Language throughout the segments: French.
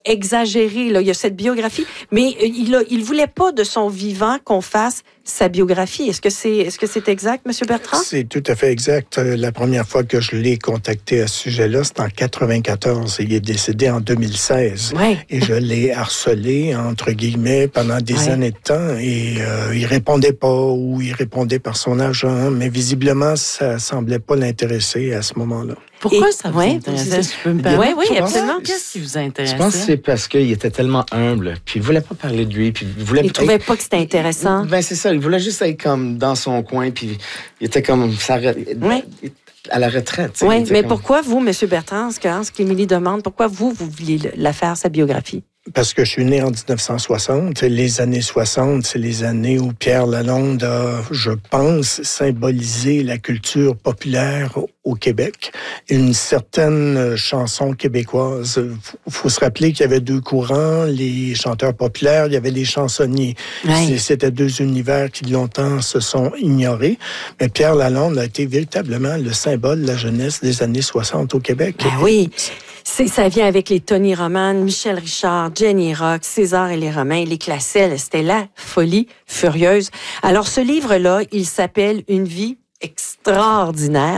exagéré. Là. Il y a cette biographie, mais il voulait pas de son vivant qu'on fasse sa biographie. Est-ce que c'est exact, M. Bertrand? C'est tout à fait exact. La première fois que je l'ai contacté à ce sujet-là, c'était en 1994. Il est décédé en 2016. Ouais. Et je l'ai harcelé, entre guillemets, pendant des années de temps. Et il répondait pas ou il répondait par son agent. Mais visiblement, ça semblait pas l'intéresser à ce moment-là. Pourquoi ça vous intéressait? Je peux me permettre? Oui, absolument. Qu'est-ce qui vous intéressait? Je pense que c'est parce qu'il était tellement humble, puis il voulait pas parler de lui, puis il trouvait pas que c'était intéressant. Ben c'est ça, il voulait juste être comme dans son coin, puis il était comme à la retraite. Oui, mais pourquoi vous, M. Bertrand, ce qu'Émilie demande, pourquoi vous vouliez la faire, sa biographie? Parce que je suis né en 1960. Les années 60, c'est les années où Pierre Lalonde a, je pense, symbolisé la culture populaire au Québec. Une certaine chanson québécoise. Il faut se rappeler qu'il y avait deux courants, les chanteurs populaires, il y avait les chansonniers. Ouais. C'était deux univers qui longtemps se sont ignorés. Mais Pierre Lalonde a été véritablement le symbole de la jeunesse des années 60 au Québec. Ben oui. Ça vient avec les Tony Roman, Michel Richard, Jenny Rock, César et les Romains, les Classel. C'était la folie furieuse. Alors, ce livre-là, il s'appelle « Une vie extraordinaire »,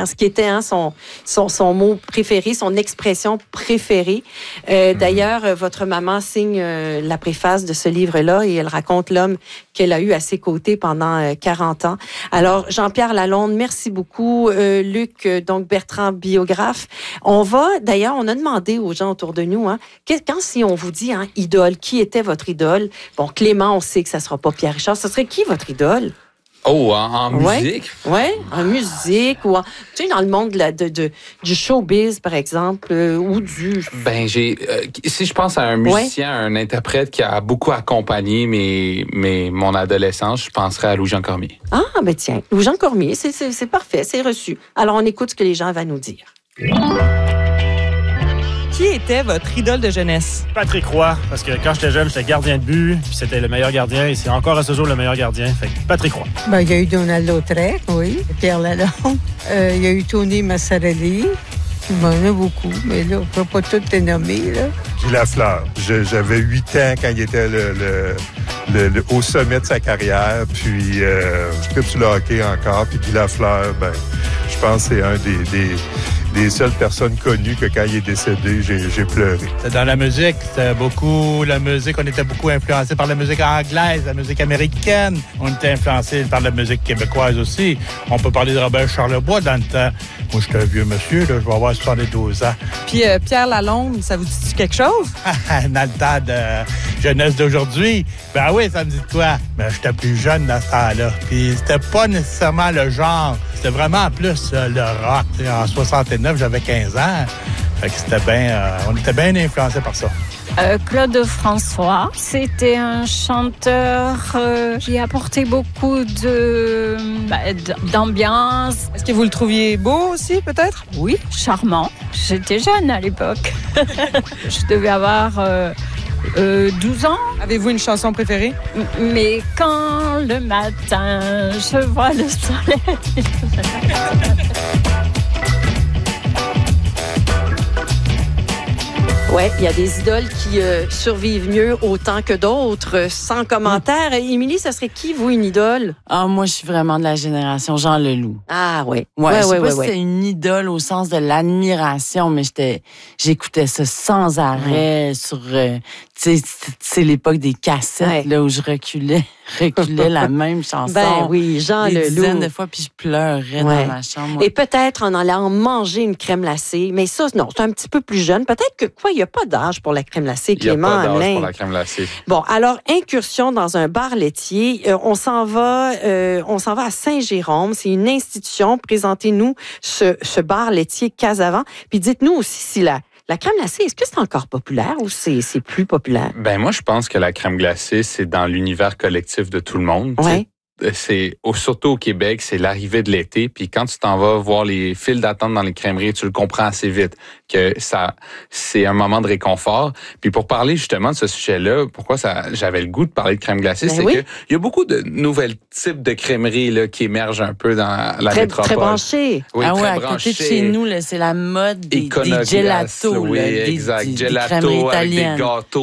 ce qui était son mot préféré, son expression préférée. D'ailleurs, votre maman signe la préface de ce livre-là et elle raconte l'homme qu'elle a eu à ses côtés pendant 40 ans. Alors, Jean-Pierre Lalonde, merci beaucoup. Luc, donc Bertrand, biographe. On a demandé aux gens autour de nous, si on vous dit idole, qui était votre idole? Bon, Clément, on sait que ça sera pas Pierre Richard. Ce serait qui votre idole? Oh, en musique? Oui, en musique ou dans le monde du showbiz, par exemple, ou du... Ben, si je pense à un musicien, un interprète qui a beaucoup accompagné mon adolescence, je penserais à Louis-Jean Cormier. Ah, ben tiens, Louis-Jean Cormier, c'est parfait, c'est reçu. Alors, on écoute ce que les gens vont nous dire. Qui était votre idole de jeunesse? Patrick Roy, parce que quand j'étais jeune, j'étais gardien de but, puis c'était le meilleur gardien, et c'est encore à ce jour le meilleur gardien. Fait que Patrick Roy. Ben, il y a eu Donald Lautrec, oui, Pierre Lalonde. Il y a eu Tony Massarelli. Il y en a beaucoup, mais là, on ne peut pas toutes les nommer, là. Guy Lafleur. J'avais 8 ans quand il était au sommet de sa carrière, puis je tripe sur le hockey encore, puis Guy Lafleur, ben, je pense que c'est un des seules personnes connues que quand il est décédé, j'ai pleuré. Dans la musique, c'était beaucoup la musique. On était beaucoup influencés par la musique anglaise, la musique américaine. On était influencés par la musique québécoise aussi. On peut parler de Robert Charlebois dans le temps. Moi, j'étais un vieux monsieur, là, je vais avoir 72 ans. Puis Pierre Lalonde, ça vous dit quelque chose? Dans le temps de jeunesse d'aujourd'hui, ben oui, ça me dit quoi? Ben, j'étais plus jeune dans ce temps-là. Puis c'était pas nécessairement le genre. C'était vraiment plus le rock. En 69, j'avais 15 ans. Fait que c'était on était bien influencés par ça. Claude François, c'était un chanteur qui apportait beaucoup d'ambiance. Est-ce que vous le trouviez beau aussi, peut-être? Oui, charmant. J'étais jeune à l'époque. Je devais avoir 12 ans. Avez-vous une chanson préférée? Mais quand le matin, je vois le soleil... Oui, il y a des idoles qui survivent mieux autant que d'autres, sans commentaire. Émilie, ça serait qui, vous, une idole? Ah, moi, je suis vraiment de la génération Jean Leloup. Ah, oui. Ouais, je sais pas si c'était une idole au sens de l'admiration, mais j'écoutais ça sans arrêt sur... c'est l'époque des cassettes, là, où je reculais la même chanson. Ben oui, Jean Leloup. Des dizaines de fois, puis je pleurais dans ma chambre. Et peut-être en allant manger une crème glacée. Mais ça, non, c'est un petit peu plus jeune. Peut-être que il n'y a pas d'âge pour la crème glacée, Clément. Il n'y a pas d'âge pour la crème glacée. Bon, alors, incursion dans un bar laitier. On s'en va à Saint-Jérôme. C'est une institution. Présentez-nous ce bar laitier Casavant. Puis dites-nous aussi si la crème glacée, est-ce que c'est encore populaire ou c'est plus populaire? Ben moi, je pense que la crème glacée, c'est dans l'univers collectif de tout le monde. Ouais. surtout au Québec, c'est l'arrivée de l'été. Puis quand tu t'en vas voir les files d'attente dans les crèmeries, tu le comprends assez vite que c'est un moment de réconfort. Puis pour parler justement de ce sujet-là, pourquoi j'avais le goût de parler de crème glacée, c'est que il y a beaucoup de nouvelles types de crèmeries là, qui émergent un peu dans la métropole. Très branchées. Oui, très branchées. À côté de chez nous, là, c'est la mode des gelatos. Oui, exact. Gelato avec des gâteaux